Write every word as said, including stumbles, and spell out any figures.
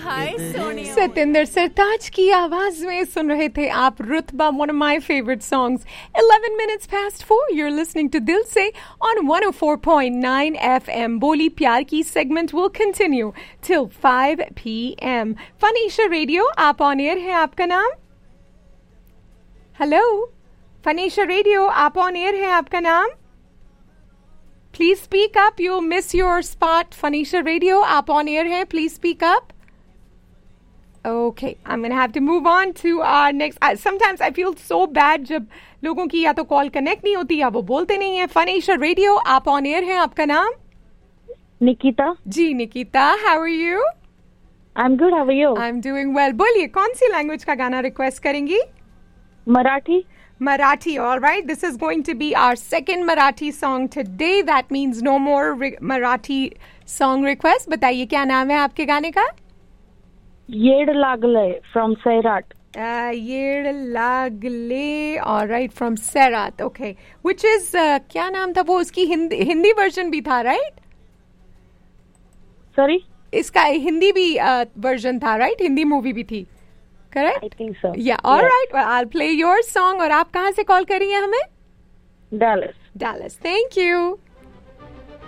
हाय सोनिया। सतेंद्र सरताज की आवाज में सुन रहे थे आप रुतबा, one of my favorite songs. eleven minutes past four, you're listening to Dil Se on one oh four point nine F M. बोली प्यार की segment will continue till five p m. फनीशा radio, आप ऑन एयर है, आपका नाम? Hello फनीशा radio, आप on air है, आपका नाम? Please speak up, you'll miss your spot. Phanisha Radio, आप on air है, please speak up. Okay, I'm going to have to move on to our next. Uh, sometimes I feel so bad जब लोगों की या तो call connect नहीं होती या वो बोलते नहीं है. Phanisha Radio, आप on air है, आपका नाम? निकिता. जी Nikita, how are you? I'm good, how are you? I'm doing well. बोलिए, कौन सी लैंग्वेज का गाना रिक्वेस्ट करेंगी? Marathi. Marathi, all right. This is going to be our second Marathi song today. That means no more re- Marathi song request. बताइए क्या नाम है आपके गाने का? येड लागलय from Sairat. Uh, येड लागले, all right, from Sairat. Okay. Which is uh, क्या नाम था वो? उसकी हिंदी हिंदी वर्जन भी था, right? Sorry? इसका हिंदी भी वर्जन uh, था, right? हिंदी मूवी भी थी. Correct? I think so. Yeah, all yes. right. Well, I'll play your song. और आप कहाँ से कॉल करी हैं हमें? Dallas. Dallas. Thank you.